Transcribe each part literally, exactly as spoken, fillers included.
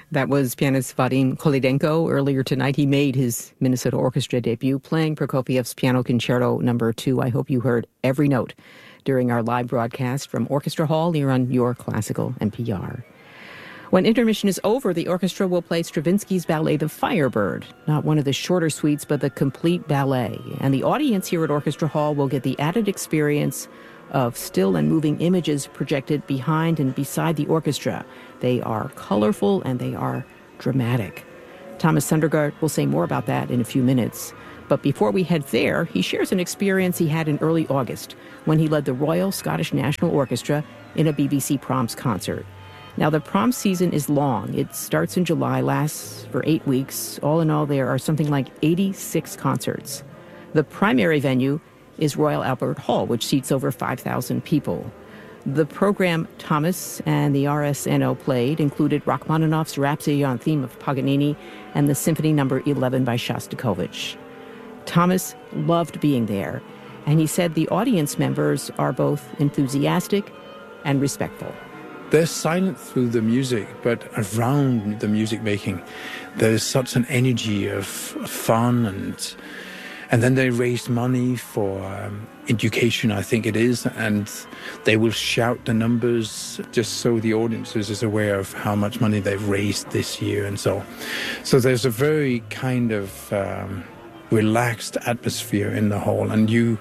That was pianist Vadim Kolidenko. Earlier tonight, he made his Minnesota Orchestra debut playing Prokofiev's Piano Concerto Number Two. I hope you heard every note during our live broadcast from Orchestra Hall here on Your Classical N P R. When intermission is over, the orchestra will play Stravinsky's ballet The Firebird, not one of the shorter suites, but the complete ballet. And the audience here at Orchestra Hall will get the added experience of still and moving images projected behind and beside the orchestra. They are colorful and they are dramatic. Thomas Sundergaard will say more about that in a few minutes. But before we head there, he shares an experience he had in early August when he led the Royal Scottish National Orchestra in a B B C Proms concert. Now, the Proms season is long. It starts in July, lasts for eight weeks. All in all, there are something like eighty-six concerts. The primary venue is Royal Albert Hall, which seats over five thousand people. The program Thomas and the R S N O played included Rachmaninoff's Rhapsody on Theme of Paganini and the Symphony Number eleven by Shostakovich. Thomas loved being there, and he said the audience members are both enthusiastic and respectful. They're silent through the music, but around the music making, there's such an energy of fun and And then they raised money for um, education, I think it is, and they will shout the numbers just so the audience is aware of how much money they've raised this year and so. So there's a very kind of um, relaxed atmosphere in the hall, and you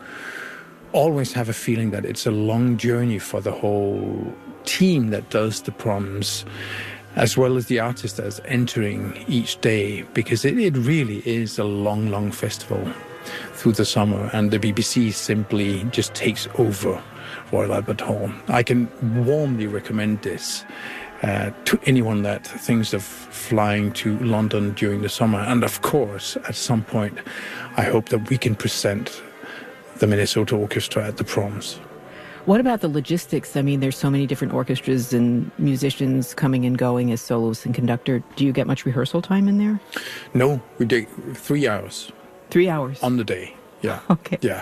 always have a feeling that it's a long journey for the whole team that does the proms, as well as the artist that's entering each day, because it, it really is a long, long festival through the summer, and the B B C simply just takes over Royal Albert Hall. I can warmly recommend this uh, to anyone that thinks of flying to London during the summer. And of course, at some point, I hope that we can present the Minnesota Orchestra at the Proms. What about the logistics? I mean, there's so many different orchestras and musicians coming and going as soloist and conductor. Do you get much rehearsal time in there? No, we take three hours. Three hours? On the day, yeah. Okay. Yeah.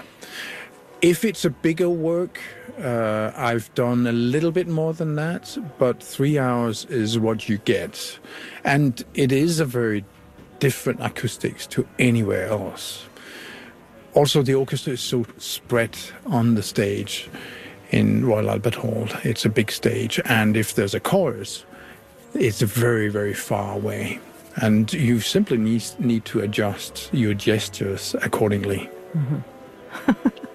If it's a bigger work, uh, I've done a little bit more than that, but three hours is what you get. And it is a very different acoustics to anywhere else. Also, the orchestra is so spread on the stage in Royal Albert Hall. It's a big stage, and if there's a chorus, it's very, very far away. And you simply need, need to adjust your gestures accordingly. Mm-hmm.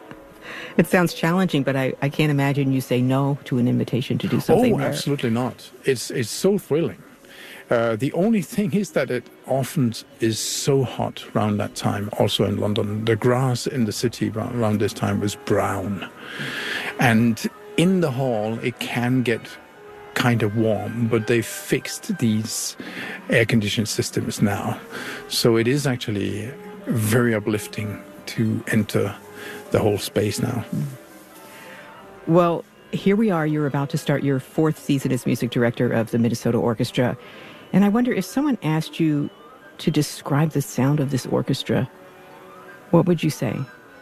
It sounds challenging, but I, I can't imagine you say no to an invitation to do something Oh, there. Absolutely not. It's, it's so thrilling. Uh, the only thing is that it often is so hot around that time, also in London. The grass in the city around this time was brown. And in the hall, it can get kind of warm, but they've fixed these air-conditioned systems now. So it is actually very uplifting to enter the whole space now. Well, here we are. You're about to start your fourth season as music director of the Minnesota Orchestra. And I wonder, if someone asked you to describe the sound of this orchestra, what would you say?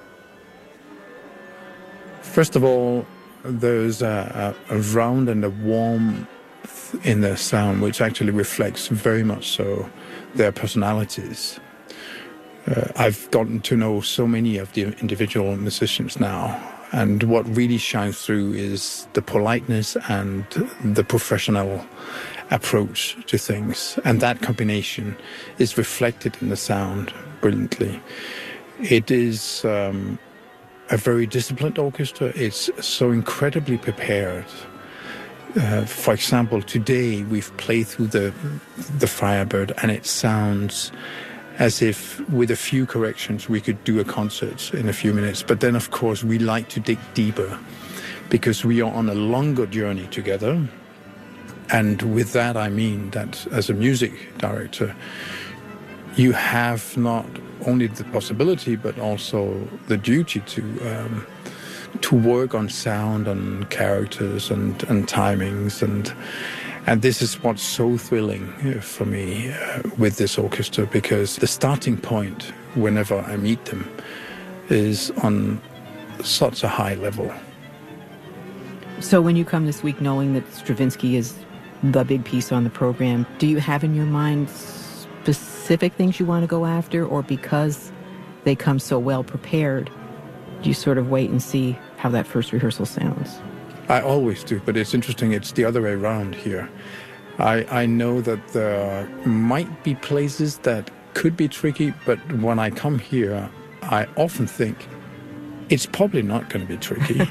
First of all, there's a, a, a round and a warmth in their sound, which actually reflects very much so their personalities. Uh, I've gotten to know so many of the individual musicians now, and what really shines through is the politeness and the professional approach to things, and that combination is reflected in the sound brilliantly. It is um, a very disciplined orchestra. It's so incredibly prepared. Uh, for example, today we've played through the the Firebird, and it sounds as if with a few corrections we could do a concert in a few minutes. But then, of course, we like to dig deeper because we are on a longer journey together. And with that, I mean that as a music director, you have not only the possibility, but also the duty to um, to work on sound and characters and, and timings. And and this is what's so thrilling for me uh, with this orchestra, because the starting point, whenever I meet them, is on such a high level. So when you come this week knowing that Stravinsky is the big piece on the program. Do you have in your mind specific things you want to go after, or because they come so well prepared, do you sort of wait and see how that first rehearsal sounds? I always do, but it's interesting, it's the other way around here. I, I know that there might be places that could be tricky, but when I come here, I often think it's probably not going to be tricky.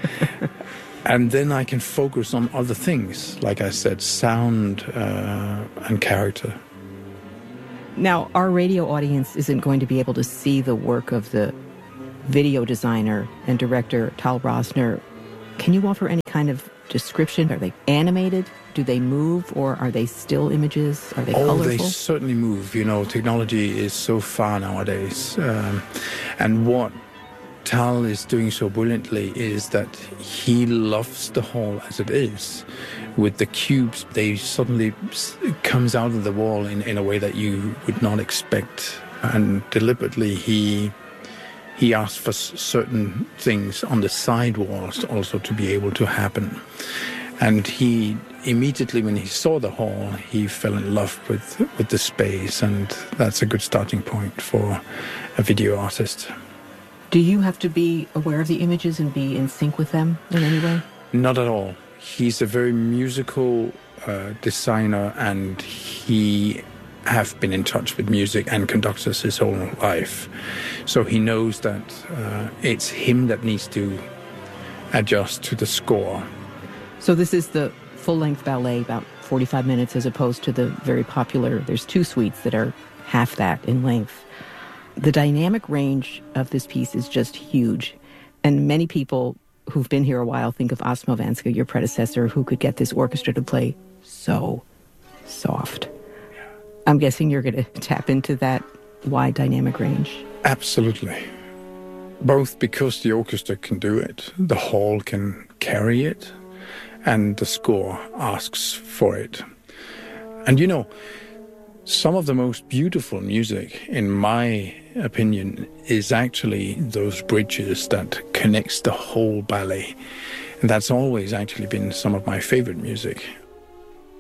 And then I can focus on other things, like I said, sound uh, and character. Now, our radio audience isn't going to be able to see the work of the video designer and director Tal Rosner. Can you offer any kind of description? Are they animated? Do they move, or are they still images? Are they oh, colorful? They certainly move. You know, technology is so far nowadays. Um, and what Tal is doing so brilliantly is that he loves the hall as it is. With the cubes, they suddenly comes out of the wall in, in a way that you would not expect. And deliberately, he he asked for certain things on the side walls also to be able to happen. And he immediately, when he saw the hall, he fell in love with, with the space, and that's a good starting point for a video artist. Do you have to be aware of the images and be in sync with them in any way? Not at all. He's a very musical uh, designer, and he have been in touch with music and conductors his whole life. So he knows that uh, it's him that needs to adjust to the score. So this is the full-length ballet, about forty-five minutes, as opposed to the very popular, there's two suites that are half that in length. The dynamic range of this piece is just huge. And many people who've been here a while think of Asmo Vanska, your predecessor, who could get this orchestra to play so soft. I'm guessing you're going to tap into that wide dynamic range. Absolutely. Both because the orchestra can do it, the hall can carry it, and the score asks for it. And you know, some of the most beautiful music, in my opinion, is actually those bridges that connects the whole ballet. And that's always actually been some of my favorite music.